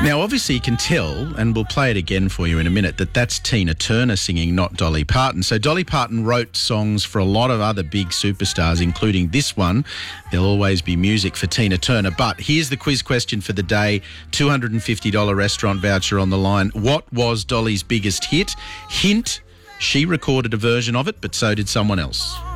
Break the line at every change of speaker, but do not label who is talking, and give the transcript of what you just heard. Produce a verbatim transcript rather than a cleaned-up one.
Now, obviously you can tell, and we'll play it again for you in a minute, that that's Tina Turner singing, not Dolly Parton. So Dolly Parton wrote songs for a lot of other big superstars, including this one. There'll always be music for Tina Turner. But here's the quiz question for the day. two hundred fifty dollars restaurant voucher on the line. What was Dolly's biggest hit? Hint, she recorded a version of it, but so did someone else.